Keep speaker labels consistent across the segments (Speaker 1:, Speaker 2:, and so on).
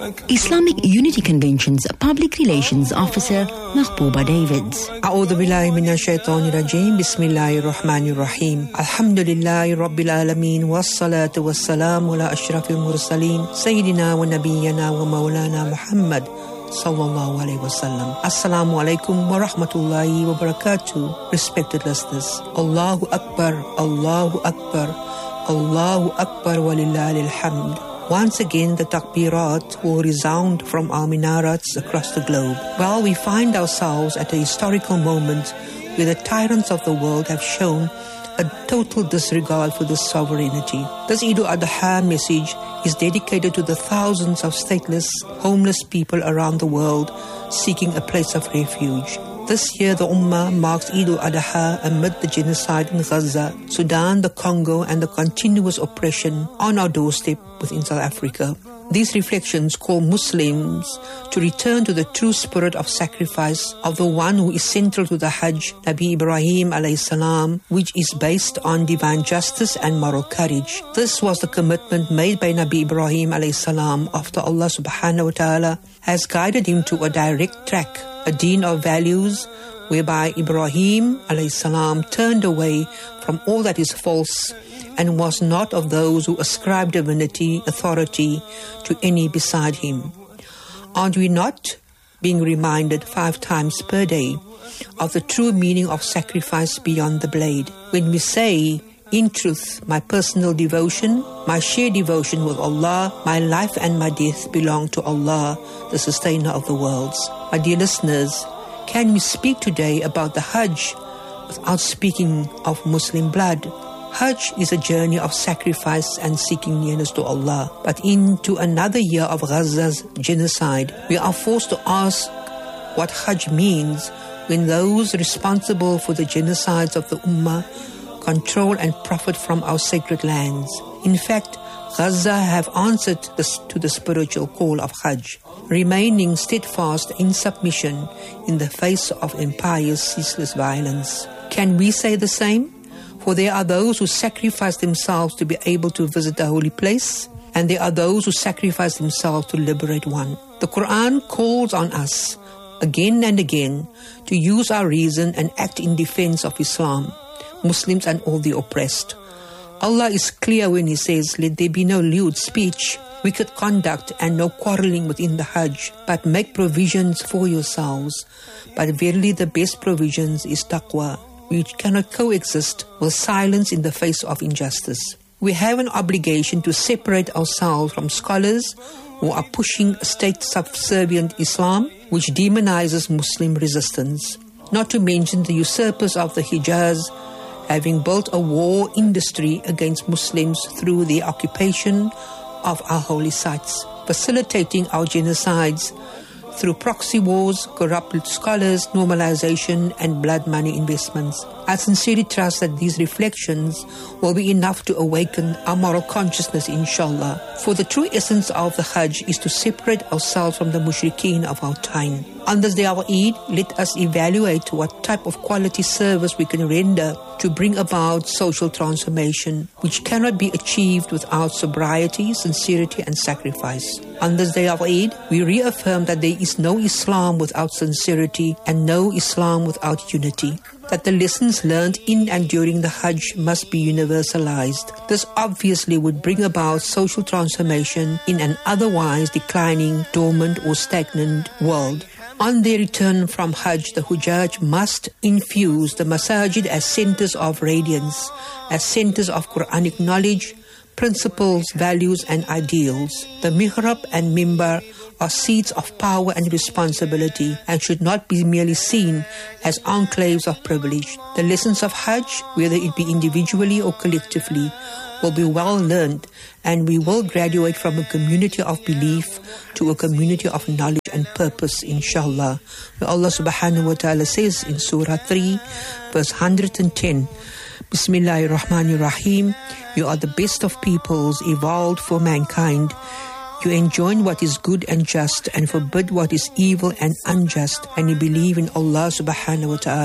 Speaker 1: Islamic Unity Convention's Public Relations Officer, Mahbooba Davids.
Speaker 2: A'udhu billahi minash shaitanir rajim. Bismillahir rahmanir rahim. Alhamdulillahi rabbil alamin. Wassalatu wassalamu ala ashrafil mursaleen. Sayyidina wa nabiyyina wa maulana Muhammad sallallahu alayhi wasallam. Assalamu alaikum wa rahmatullahi wa barakatuh. Respected listeners, Allahu Akbar, Allahu Akbar, Allahu Akbar walillahil hamd. Once again, the takbirat will resound from our minarets across the globe. While we find ourselves at a historical moment where the tyrants of the world have shown a total disregard for this sovereignty. This Eid al-Adha message is dedicated to the thousands of stateless, homeless people around the world seeking a place of refuge. This year, the Ummah marks Eid al-Adha amid the genocide in Gaza, Sudan, the Congo, and the continuous oppression on our doorstep within South Africa. These reflections call Muslims to return to the true spirit of sacrifice of the one who is central to the Hajj, Nabi Ibrahim alayhi salam, which is based on divine justice and moral courage. This was the commitment made by Nabi Ibrahim alayhi salam after Allah subhanahu wa ta'ala has guided him to a direct track, a deen of values whereby Ibrahim alayhi salam turned away from all that is false and was not of those who ascribe divinity, authority to any beside him. Aren't we not being reminded 5 times per day of the true meaning of sacrifice beyond the blade? When we say, in truth, my personal devotion, my shared devotion with Allah, my life and my death belong to Allah, the sustainer of the worlds. My dear listeners, can we speak today about the Hajj without speaking of Muslim blood? Hajj is a journey of sacrifice and seeking nearness to Allah. But into another year of Gaza's genocide, we are forced to ask what Hajj means when those responsible for the genocides of the Ummah control and profit from our sacred lands. In fact, Gaza have answered to the spiritual call of Hajj, remaining steadfast in submission in the face of empire's ceaseless violence. Can we say the same? For there are those who sacrifice themselves to be able to visit the holy place, and there are those who sacrifice themselves to liberate one. The Quran calls on us again and again to use our reason and act in defense of Islam, Muslims and all the oppressed. Allah is clear when He says, let there be no lewd speech, wicked conduct and no quarreling within the Hajj, but make provisions for yourselves. But verily the best provisions is taqwa, which cannot coexist with silence in the face of injustice. We have an obligation to separate ourselves from scholars who are pushing a state-subservient Islam which demonizes Muslim resistance. Not to mention the usurpers of the Hijaz having built a war industry against Muslims through the occupation of our holy sites, facilitating our genocides through proxy wars, corrupt scholars, normalization, and blood money investments. I sincerely trust that these reflections will be enough to awaken our moral consciousness, inshallah. For the true essence of the Hajj is to separate ourselves from the mushrikeen of our time. On this day of Eid, let us evaluate what type of quality service we can render to bring about social transformation, which cannot be achieved without sobriety, sincerity, and sacrifice. On this day of Eid, we reaffirm that there is no Islam without sincerity and no Islam without unity. That the lessons learned in and during the Hajj must be universalized. This obviously would bring about social transformation in an otherwise declining, dormant or stagnant world. On their return from Hajj, the Hujjaj must infuse the masajid as centers of radiance, as centers of Quranic knowledge, principles, values and ideals. The mihrab and mimbar are seats of power and responsibility and should not be merely seen as enclaves of privilege. The lessons of Hajj, whether it be individually or collectively, will be well learned, and we will graduate from a community of belief to a community of knowledge and purpose, inshallah. Where Allah subhanahu wa ta'ala says in Surah 3, verse 110, Bismillahir Rahmanir Rahim, you are the best of peoples, evolved for mankind. You enjoin what is good and just and forbid what is evil and unjust, and you believe in Allah subhanahu wa ta'ala.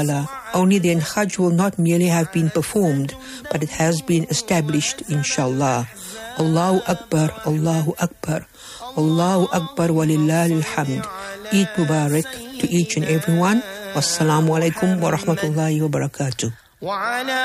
Speaker 2: Only then Hajj will not merely have been performed, but it has been established, inshallah. Allahu Akbar, Allahu Akbar, Allahu Akbar walillahi alhamd. Eid Mubarak to each and everyone. Wassalamu alaikum wa rahmatullahi wa barakatuh.